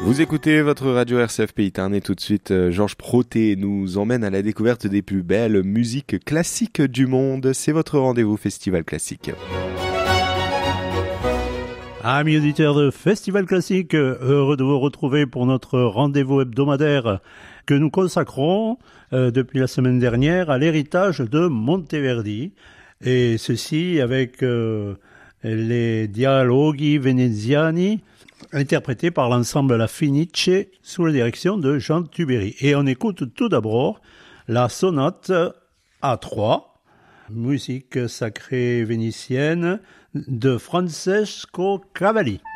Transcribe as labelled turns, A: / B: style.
A: Vous écoutez votre radio RCF Pays Tarn et tout de suite, Georges Proté nous emmène à la découverte des plus belles musiques classiques du monde. C'est votre rendez-vous Festival Classique.
B: Amis auditeurs de Festival Classique, heureux de vous retrouver pour notre rendez-vous hebdomadaire que nous consacrons depuis la semaine dernière à l'héritage de Monteverdi. Et ceci avec les Dialoghi Veneziani, interprétés par l'ensemble La Fenice sous la direction de Jean Tuberi. Et on écoute tout d'abord la sonate A3, musique sacrée vénitienne de Francesco Cavalli.